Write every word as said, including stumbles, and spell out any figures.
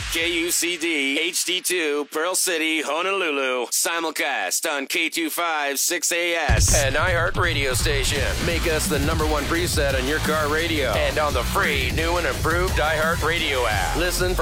K U C D H D two, Pearl City, Honolulu. Simulcast on K two fifty-six A S. An iHeart radio station. Make us the number one preset on your car radio. And on the free, new and improved iHeart radio app. Listen for